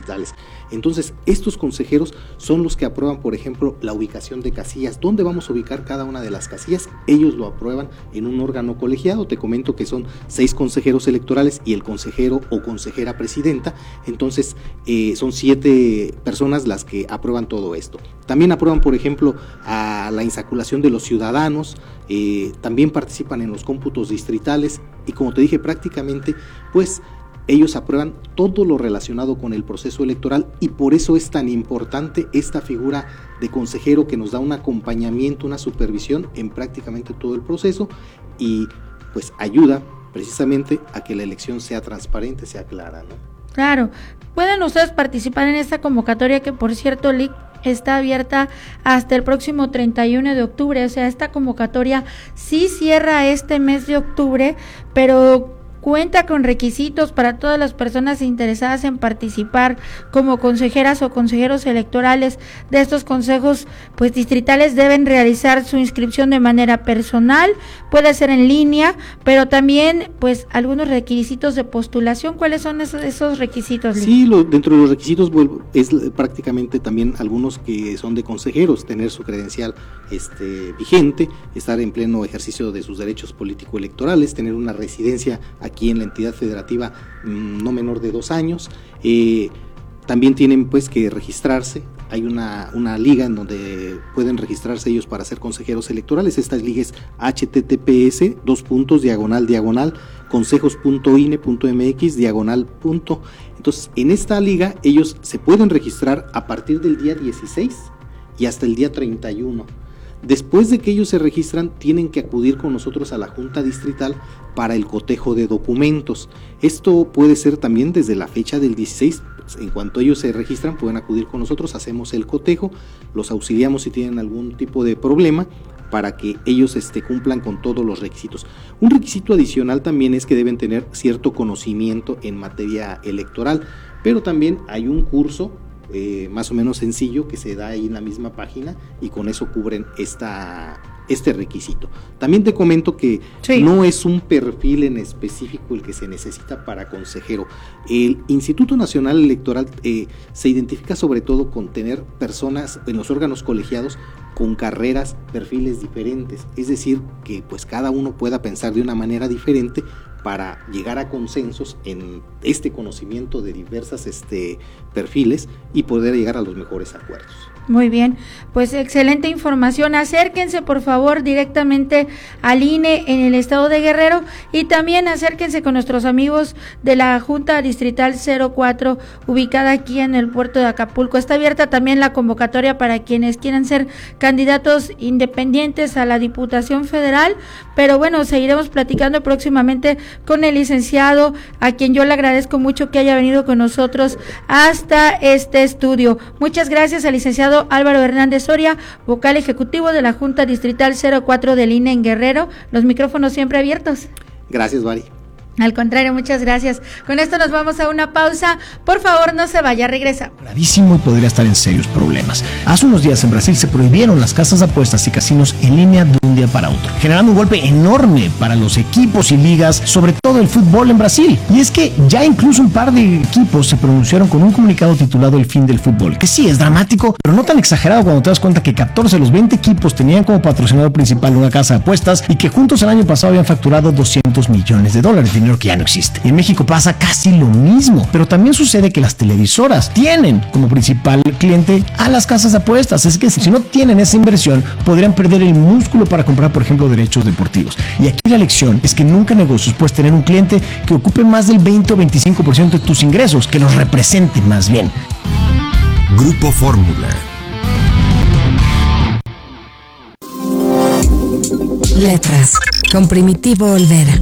distritales. Entonces, estos consejeros son los que aprueban, por ejemplo, la ubicación de casillas. ¿Dónde vamos a ubicar cada una de las casillas? Ellos lo aprueban en un órgano colegiado. Te comento que son 6 consejeros electorales y el consejero o consejera presidenta. Entonces, son 7 personas las que aprueban todo esto. También aprueban, por ejemplo, a la insaculación de los ciudadanos, también participan en los cómputos distritales y, como te dije, prácticamente, pues, ellos aprueban todo lo relacionado con el proceso electoral, y por eso es tan importante esta figura de consejero que nos da un acompañamiento, una supervisión en prácticamente todo el proceso, y pues ayuda precisamente a que la elección sea transparente, sea clara, ¿no? Claro, pueden ustedes participar en esta convocatoria que, por cierto, Lic, está abierta hasta el próximo 31 de octubre, o sea, esta convocatoria sí cierra este mes de octubre, pero cuenta con requisitos para todas las personas interesadas en participar como consejeras o consejeros electorales de estos consejos pues distritales. Deben realizar su inscripción de manera personal, puede ser en línea, pero también pues algunos requisitos de postulación. ¿Cuáles son esos requisitos, Lic? Sí, dentro de los requisitos es prácticamente también algunos que son de consejeros: tener su credencial vigente, estar en pleno ejercicio de sus derechos político-electorales, tener una residencia aquí en la entidad federativa no menor de 2 años. También tienen pues que registrarse. Hay una liga en donde pueden registrarse ellos para ser consejeros electorales. Esta liga es https://consejos.ine.mx/. Entonces, en esta liga ellos se pueden registrar a partir del día 16 y hasta el día 31. Después de que ellos se registran, tienen que acudir con nosotros a la Junta Distrital para el cotejo de documentos. Esto puede ser también desde la fecha del 16. En cuanto ellos se registran, pueden acudir con nosotros, hacemos el cotejo, los auxiliamos si tienen algún tipo de problema para que ellos cumplan con todos los requisitos. Un requisito adicional también es que deben tener cierto conocimiento en materia electoral, pero también hay un curso más o menos sencillo que se da ahí en la misma página, y con eso cubren este requisito. También te comento que sí, no es un perfil en específico el que se necesita para consejero. El Instituto Nacional Electoral se identifica sobre todo con tener personas en los órganos colegiados con carreras, perfiles diferentes, es decir, que pues cada uno pueda pensar de una manera diferente para llegar a consensos en este conocimiento de diversas perfiles y poder llegar a los mejores acuerdos. Muy bien, pues excelente información. Acérquense por favor directamente al INE en el estado de Guerrero, y también acérquense con nuestros amigos de la Junta Distrital 04 ubicada aquí en el puerto de Acapulco. Está abierta también la convocatoria para quienes quieran ser candidatos independientes a la Diputación Federal, pero bueno, seguiremos platicando próximamente con el licenciado, a quien yo le agradezco mucho que haya venido con nosotros hasta este estudio. Muchas gracias al licenciado Álvaro Hernández Soria, vocal ejecutivo de la Junta Distrital 04 del INE en Guerrero. Los micrófonos siempre abiertos. Gracias, Vari. Al contrario, muchas gracias. Con esto nos vamos a una pausa. Por favor, no se vaya, regresa. Gravísimo y podría estar en serios problemas. Hace unos días en Brasil se prohibieron las casas de apuestas y casinos en línea de un día para otro, generando un golpe enorme para los equipos y ligas, sobre todo el fútbol en Brasil. Y es que ya incluso un par de equipos se pronunciaron con un comunicado titulado El fin del fútbol, que sí es dramático, pero no tan exagerado cuando te das cuenta que 14 de los 20 equipos tenían como patrocinador principal una casa de apuestas y que juntos el año pasado habían facturado $200 millones, dinero que ya no existe. En México pasa casi lo mismo, pero también sucede que las televisoras tienen como principal cliente a las casas de apuestas. Es que si no tienen esa inversión, podrían perder el músculo para comprar, por ejemplo, derechos deportivos. Y aquí la lección es que nunca en negocios puedes tener un cliente que ocupe más del 20 o 25% de tus ingresos, que los represente más bien. Grupo Fórmula. Letras, con Primitivo Olvera.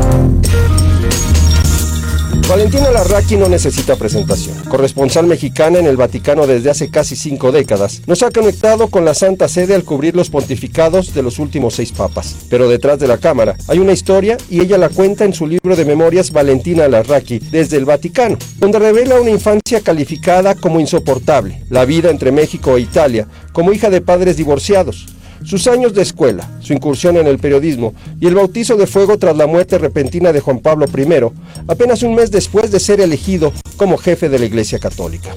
Valentina Larraqui no necesita presentación. Corresponsal mexicana en el Vaticano desde hace casi 5 décadas, nos ha conectado con la Santa Sede al cubrir los pontificados de los últimos 6 papas. Pero detrás de la cámara hay una historia, y ella la cuenta en su libro de memorias Valentina Larraqui desde el Vaticano, donde revela una infancia calificada como insoportable, la vida entre México e Italia, como hija de padres divorciados, sus años de escuela, su incursión en el periodismo y el bautizo de fuego tras la muerte repentina de Juan Pablo I, apenas un mes después de ser elegido como jefe de la Iglesia Católica.